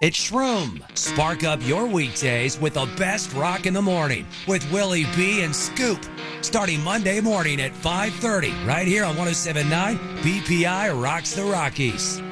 It's Shroom. Spark up your weekdays with the best rock in the morning with Willie B and Scoop. Starting Monday morning at 5:30 right here on 107.9 BPI Rocks the Rockies.